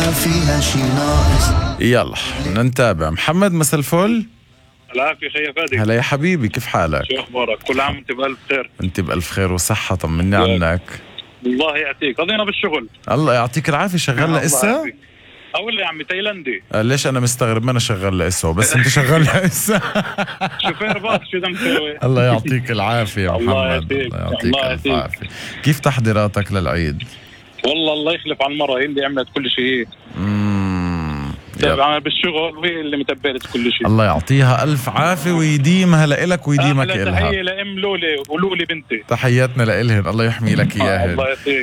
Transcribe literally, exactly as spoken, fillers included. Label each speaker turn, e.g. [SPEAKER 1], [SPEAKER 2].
[SPEAKER 1] ما فيها شي ناقص.
[SPEAKER 2] يلا بدنا نتابع. محمد مساء الفل.
[SPEAKER 3] العافية خيا فادي.
[SPEAKER 2] هلا يا حبيبي، كيف حالك؟
[SPEAKER 3] شو اخبارك؟ كل عام وانت بألف خير.
[SPEAKER 2] انت بألف خير وصحة، طمني عنك.
[SPEAKER 3] الله يعطيك، قضينا بالشغل.
[SPEAKER 2] الله يعطيك العافية. شغال لسه؟
[SPEAKER 3] اقول لي يا عمي تايلندي.
[SPEAKER 2] آه ليش انا مستغرب؟ ما انا شغال لسه، بس انت شغال لسه.
[SPEAKER 3] شوفير باص شو بدنا نسوي؟
[SPEAKER 2] الله يعطيك العافية يا محمد.
[SPEAKER 3] الله يعطيك.
[SPEAKER 2] الله يعطيك
[SPEAKER 3] الله
[SPEAKER 2] الف
[SPEAKER 3] يعطيك.
[SPEAKER 2] عافية. كيف تحضيراتك للعيد؟
[SPEAKER 3] والله الله يخلف على المرة، هي اللي عملت كل شيء.
[SPEAKER 2] اممم
[SPEAKER 3] طبعا بالشغل وهي اللي متبلت كل شيء.
[SPEAKER 2] الله يعطيها الف عافية ويديمها لإلك ويديمك
[SPEAKER 3] أحلى
[SPEAKER 2] إلها.
[SPEAKER 3] تحية لأم لولي ولولي بنتي.
[SPEAKER 2] تحياتنا لإلهن، الله يحمي لك إياهن.
[SPEAKER 3] الله يعطيك.